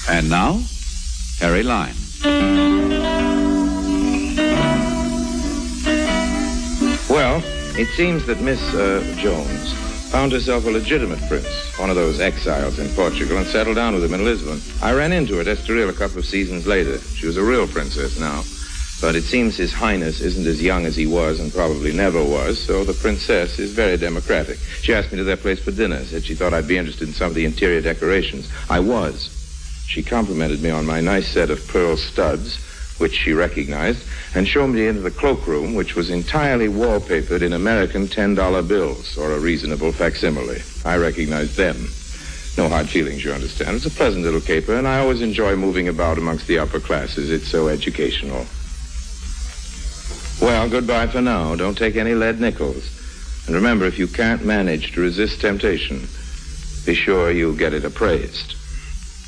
And now, Harry Lyne. Well, it seems that Miss Jones found herself a legitimate prince, one of those exiles in Portugal, and settled down with him in Lisbon. I ran into her at Estoril a couple of seasons later. She was a real princess now. But it seems His Highness isn't as young as he was and probably never was, so the princess is very democratic. She asked me to their place for dinner, said she thought I'd be interested in some of the interior decorations. I was. She complimented me on my nice set of pearl studs, which she recognized, and showed me into the cloakroom, which was entirely wallpapered in American $10 bills, or a reasonable facsimile. I recognized them. No hard feelings, you understand. It's a pleasant little caper, and I always enjoy moving about amongst the upper classes. It's so educational. Well, goodbye for now. Don't take any lead nickels. And remember, if you can't manage to resist temptation, be sure you get it appraised.